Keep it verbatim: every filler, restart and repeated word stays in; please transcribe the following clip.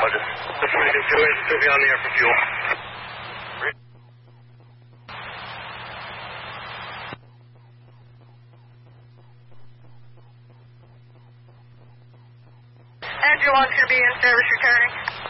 Roger. This twenty-two two is still be on the air for fuel. Andrew wants you to be in service returning.